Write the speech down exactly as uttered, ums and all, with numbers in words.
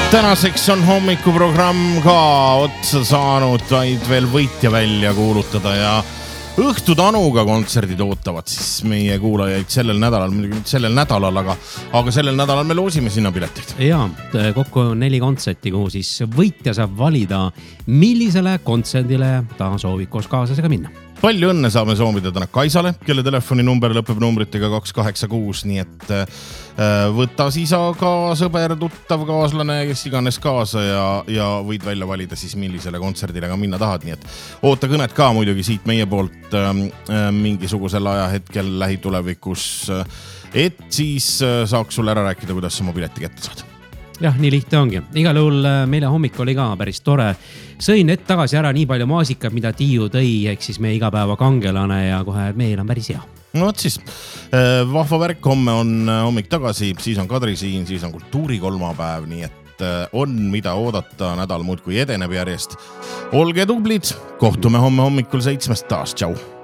Tänaseks on hommikuprogramm ka otsa saanud, vaid veel võitja välja kuulutada ja õhtu Tanuga kontserdid ootavad siis meie kuulajaid sellel nädalal, muidugi sellel nädalal, aga, aga sellel nädalal me loosime sinna pileteid. Ja, kokku on neli kontserti, kuhu siis võitja saab valida, millisele kontserdile ta soovib koos kaaslasega minna. Palju õnne saame soovida täna Kaisale, kelle telefoninumber lõpeb numbritega kaks kaheksa kuus, nii et võta siis aga sõber, tuttav, kaaslane, kes iganes kaasa ja, ja võid välja valida siis millisele kontserdile ka minna tahad, nii et oota kõnet ka muidugi siit meie poolt äh, mingisugusel ajahetkel lähitulevikus, et siis saaks sulle ära rääkida, kuidas oma pileti kätte saada. Jah, nii lihtne ongi. Igal juhul meile hommik oli ka päris tore. Sõin ette tagasi ära nii palju maasikad, mida Tiiu tõi, ehk siis meie igapäeva kangelane ja kohe meil on päris hea. No siis, vahva värk, homme on hommik tagasi, siis on Kadri siin, siis on kultuurikolmapäev, nii et on mida oodata, nädal muudkui edeneb järjest. Olge tublid, kohtume homme hommikul seitsmest taas, tšau!